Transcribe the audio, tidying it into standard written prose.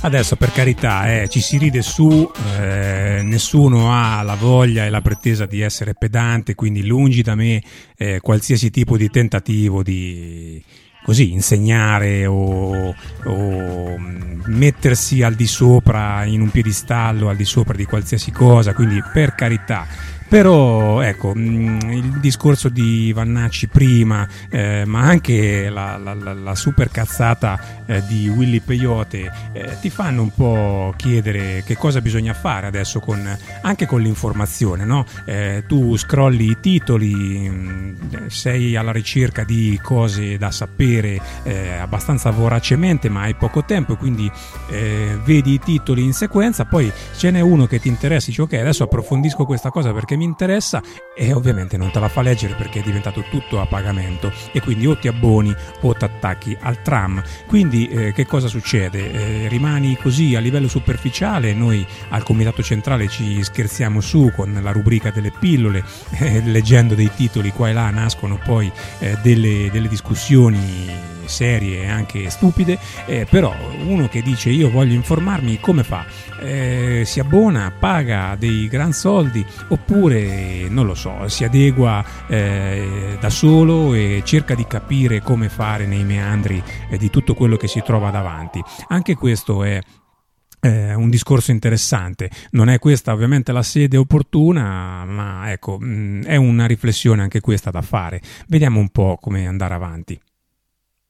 Adesso, per carità, ci si ride su, nessuno ha la voglia e la pretesa di essere pedante, quindi lungi da me qualsiasi tipo di tentativo di così insegnare o mettersi al di sopra, in un piedistallo, al di sopra di qualsiasi cosa, quindi per carità. Però ecco, il discorso di Vannacci prima, ma anche la super cazzata di Willy Peyote ti fanno un po' chiedere che cosa bisogna fare adesso anche con l'informazione, no? Tu scrolli i titoli, sei alla ricerca di cose da sapere abbastanza voracemente, ma hai poco tempo, quindi vedi i titoli in sequenza, poi ce n'è uno che ti interessa, dici ok, adesso approfondisco questa cosa perché mi interessa, e ovviamente non te la fa leggere perché è diventato tutto a pagamento, e quindi o ti abboni o ti attacchi al tram. Quindi che cosa succede? Rimani così a livello superficiale. Noi al Comitato Centrale ci scherziamo su con la rubrica delle pillole, leggendo dei titoli qua e là nascono poi delle discussioni serie e anche stupide, però uno che dice io voglio informarmi, come fa? Si abbona, paga dei gran soldi, oppure non lo so, si adegua da solo e cerca di capire come fare nei meandri di tutto quello che si trova davanti. Anche questo è un discorso interessante. Non è questa ovviamente la sede opportuna, ma ecco, è una riflessione anche questa da fare. Vediamo un po' come andare avanti.